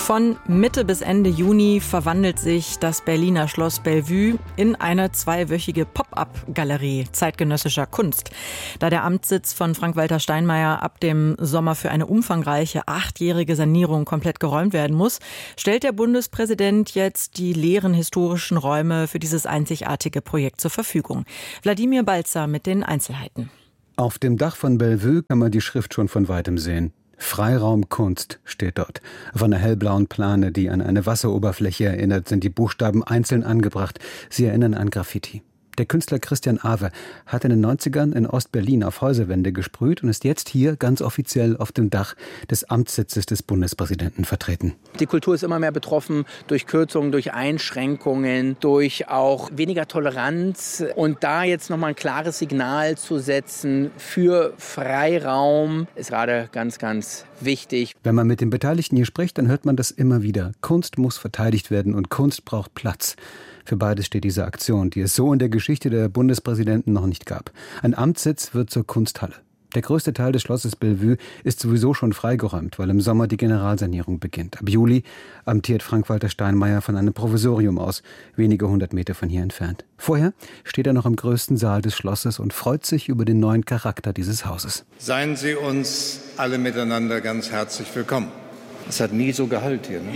Von Mitte bis Ende Juni verwandelt sich das Berliner Schloss Bellevue in eine zweiwöchige Pop-up-Galerie zeitgenössischer Kunst. Da der Amtssitz von Frank-Walter Steinmeier ab dem Sommer für eine umfangreiche 8-jährige Sanierung komplett geräumt werden muss, stellt der Bundespräsident jetzt die leeren historischen Räume für dieses einzigartige Projekt zur Verfügung. Wladimir Balzer mit den Einzelheiten. Auf dem Dach von Bellevue kann man die Schrift schon von weitem sehen. Freiraum Kunst steht dort. Auf einer hellblauen Plane, die an eine Wasseroberfläche erinnert, sind die Buchstaben einzeln angebracht. Sie erinnern an Graffiti. Der Künstler Christian Awe hat in den 90ern in Ostberlin auf Häuserwände gesprüht und ist jetzt hier ganz offiziell auf dem Dach des Amtssitzes des Bundespräsidenten vertreten. Die Kultur ist immer mehr betroffen durch Kürzungen, durch Einschränkungen, durch auch weniger Toleranz. Und da jetzt nochmal ein klares Signal zu setzen für Freiraum ist gerade ganz, ganz wichtig. Wenn man mit den Beteiligten hier spricht, dann hört man das immer wieder. Kunst muss verteidigt werden und Kunst braucht Platz. Für beides steht diese Aktion, die es so in der Geschichte der Bundespräsidenten noch nicht gab. Ein Amtssitz wird zur Kunsthalle. Der größte Teil des Schlosses Bellevue ist sowieso schon freigeräumt, weil im Sommer die Generalsanierung beginnt. Ab Juli amtiert Frank-Walter Steinmeier von einem Provisorium aus, wenige 100 Meter von hier entfernt. Vorher steht er noch im größten Saal des Schlosses und freut sich über den neuen Charakter dieses Hauses. Seien Sie uns alle miteinander ganz herzlich willkommen. Es hat nie so gehallt hier, ne?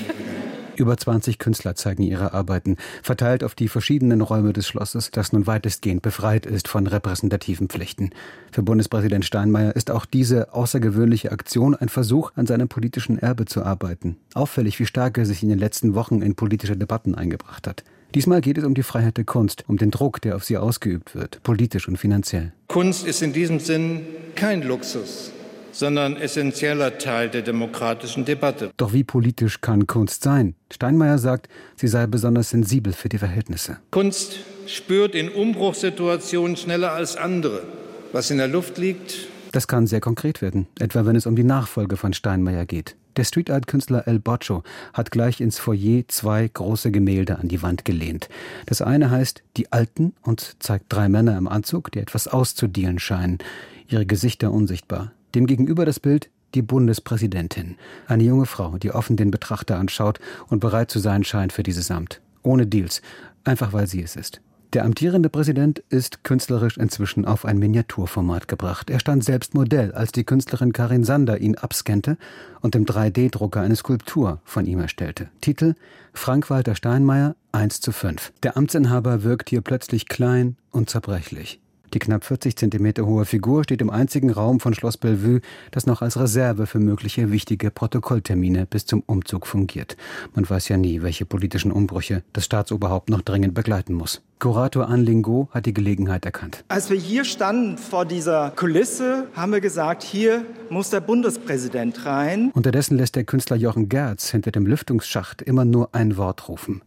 Über 20 Künstler zeigen ihre Arbeiten, verteilt auf die verschiedenen Räume des Schlosses, das nun weitestgehend befreit ist von repräsentativen Pflichten. Für Bundespräsident Steinmeier ist auch diese außergewöhnliche Aktion ein Versuch, an seinem politischen Erbe zu arbeiten. Auffällig, wie stark er sich in den letzten Wochen in politische Debatten eingebracht hat. Diesmal geht es um die Freiheit der Kunst, um den Druck, der auf sie ausgeübt wird, politisch und finanziell. Kunst ist in diesem Sinn kein Luxus, sondern essentieller Teil der demokratischen Debatte. Doch wie politisch kann Kunst sein? Steinmeier sagt, sie sei besonders sensibel für die Verhältnisse. Kunst spürt in Umbruchssituationen schneller als andere, was in der Luft liegt. Das kann sehr konkret werden, etwa wenn es um die Nachfolge von Steinmeier geht. Der Street-Art-Künstler El Boccio hat gleich ins Foyer 2 große Gemälde an die Wand gelehnt. Das eine heißt Die Alten und zeigt 3 Männer im Anzug, die etwas auszudealen scheinen, ihre Gesichter unsichtbar. Demgegenüber das Bild die Bundespräsidentin, eine junge Frau, die offen den Betrachter anschaut und bereit zu sein scheint für dieses Amt. Ohne Deals, einfach weil sie es ist. Der amtierende Präsident ist künstlerisch inzwischen auf ein Miniaturformat gebracht. Er stand selbst Modell, als die Künstlerin Karin Sander ihn abscannte und im 3D-Drucker eine Skulptur von ihm erstellte. Titel: Frank-Walter Steinmeier 1:5. Der Amtsinhaber wirkt hier plötzlich klein und zerbrechlich. Die knapp 40 Zentimeter hohe Figur steht im einzigen Raum von Schloss Bellevue, das noch als Reserve für mögliche wichtige Protokolltermine bis zum Umzug fungiert. Man weiß ja nie, welche politischen Umbrüche das Staatsoberhaupt noch dringend begleiten muss. Kurator Anne Lingot hat die Gelegenheit erkannt. Als wir hier standen vor dieser Kulisse, haben wir gesagt, hier muss der Bundespräsident rein. Unterdessen lässt der Künstler Jochen Gerz hinter dem Lüftungsschacht immer nur ein Wort rufen.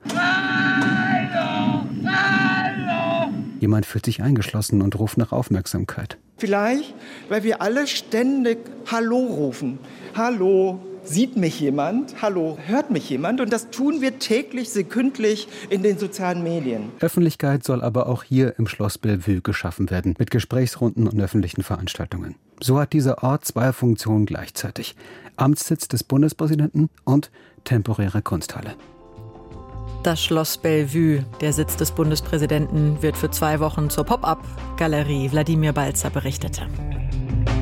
Jemand fühlt sich eingeschlossen und ruft nach Aufmerksamkeit. Vielleicht, weil wir alle ständig Hallo rufen. Hallo, sieht mich jemand? Hallo, hört mich jemand? Und das tun wir täglich, sekündlich in den sozialen Medien. Öffentlichkeit soll aber auch hier im Schloss Bellevue geschaffen werden, mit Gesprächsrunden und öffentlichen Veranstaltungen. So hat dieser Ort 2 Funktionen gleichzeitig: Amtssitz des Bundespräsidenten und temporäre Kunsthalle. Das Schloss Bellevue, der Sitz des Bundespräsidenten, wird für 2 Wochen zur Pop-up-Galerie. Wladimir Balzer berichtete.